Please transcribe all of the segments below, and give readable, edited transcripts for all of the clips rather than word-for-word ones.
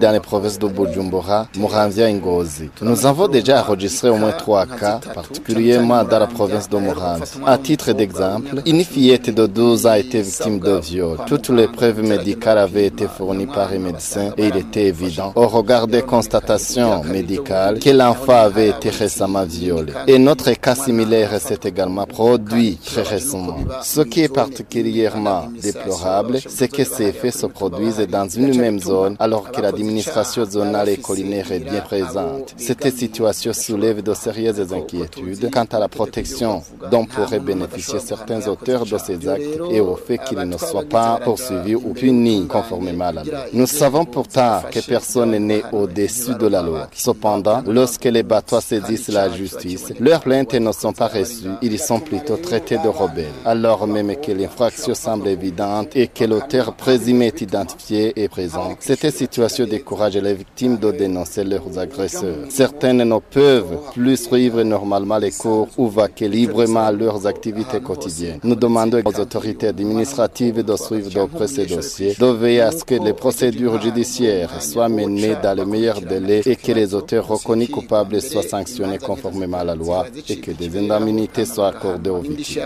dans les provinces de Bujumbura, Muramvya et Ngozi. Nous avons déjà enregistré au moins 3 cas, particulièrement dans la province de Muramvya. À titre d'exemple, une fillette de 12 ans a été victime de viol. Toutes les preuves médicales avaient été fournies par les médecins et il était évident, au regard des constatations médicales, que l'enfant avait été récemment violé. Et notre cas similaire s'est également produit très récemment. Ce qui est particulièrement déplorable, c'est que ces faits se produisent dans une même zone alors que l'administration zonale et collinaire est bien présente. Cette situation soulève de sérieuses inquiétudes quant à la protection dont pourraient bénéficier certains auteurs de ces actes et au fait qu'ils ne soient pas poursuivis ou punis conformément à la loi. Nous savons pourtant que personne n'est au-dessus de la loi. Cependant, lorsque les Batois saisissent la justice, leurs plaintes ne sont pas reçues, ils sont plutôt traités de rebelles. Alors même que l'infraction semble évidente et que l'auteur présumé est identifié et présent, cette situation décourage les victimes de dénoncer leurs agresseurs. Certaines ne peuvent plus suivre normalement les cours ou vaquer librement à leurs activités quotidiennes. Nous demandons aux autorités administratives de suivre de près ces dossiers, de veiller à ce que les procédures judiciaires soient menées dans les meilleurs délais et que les auteurs reconnus coupables soient sanctionnés conformément à la loi et que des indemnités soient accordées aux victimes.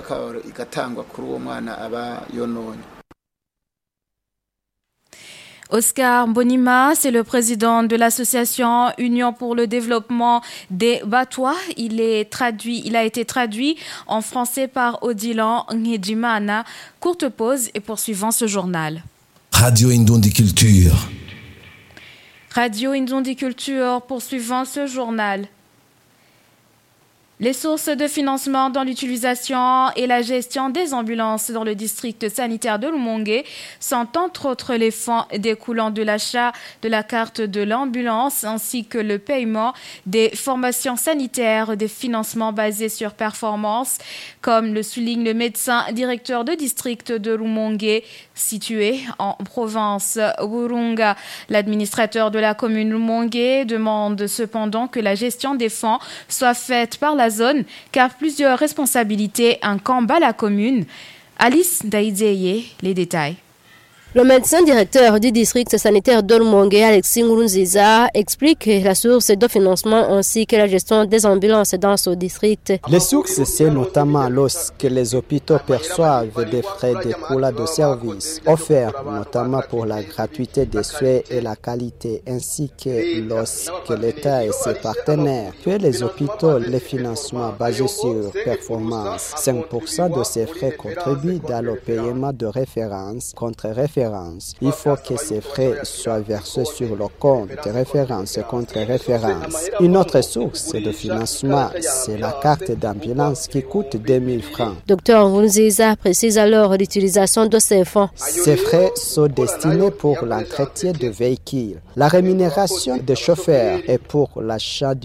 Oscar Mbonima, c'est le président de l'association Union pour le développement des Batois. Il a été traduit en français par Odilon Ngedjimana. Courte pause et poursuivons ce journal. Radio Indondi Culture. Radio Indondi Culture, poursuivant ce journal. Les sources de financement dans l'utilisation et la gestion des ambulances dans le district sanitaire de Lumongue sont entre autres les fonds découlant de l'achat de la carte de l'ambulance ainsi que le paiement des formations sanitaires, des financements basés sur performance, comme le souligne le médecin directeur de district de Lumongue, situé en province Burunga. L'administrateur de la commune Lumongue demande cependant que la gestion des fonds soit faite par la zone, car plusieurs responsabilités incombent à la commune. Alice Daïdjeye, les détails. Le médecin directeur du district sanitaire d'Olumongue, Alexis Ngurunziza, explique la source de financement ainsi que la gestion des ambulances dans ce district. Les sources, c'est notamment lorsque les hôpitaux perçoivent des frais de coûts de service offerts, notamment pour la gratuité des soins et la qualité, ainsi que lorsque l'État et ses partenaires paient les hôpitaux les financements basés sur performance. 5% de ces frais contribuent dans le paiement de référence contre référence. Il faut que ces frais soient versés sur le compte de référence contre référence. Une autre source de financement, c'est la carte d'ambulance qui coûte 2000 francs. Dr Ngunziza précise alors l'utilisation de ces fonds. Ces frais sont destinés pour l'entretien de véhicules, la rémunération des chauffeurs et pour l'achat du